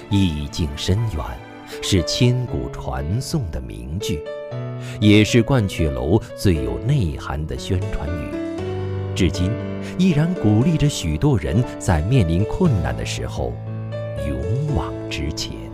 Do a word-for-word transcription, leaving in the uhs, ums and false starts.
意境深远，是千古传颂的名句，也是鹳雀楼最有内涵的宣传语，至今依然鼓励着许多人在面临困难的时候勇往直前。